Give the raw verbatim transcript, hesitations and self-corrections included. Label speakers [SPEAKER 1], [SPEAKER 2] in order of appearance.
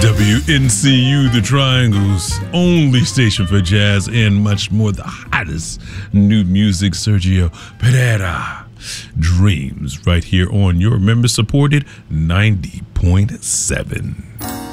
[SPEAKER 1] W N C U, the Triangle's only station for jazz and much more. The hottest new music, Sergio Pereira. Dreams, right here on your member-supported ninety point seven.